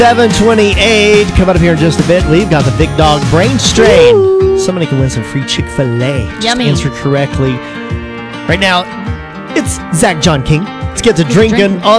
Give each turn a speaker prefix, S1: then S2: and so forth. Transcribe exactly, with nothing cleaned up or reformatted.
S1: seven twenty-eight. Coming up here in just a bit, we've got the Big Dog Brain Strain. Ooh. Somebody can win some free Chick-fil-A.
S2: Yummy.
S1: Answer correctly. Right now, it's Zach John King. Let's get to
S2: Get
S1: drinking
S2: drinking.
S1: on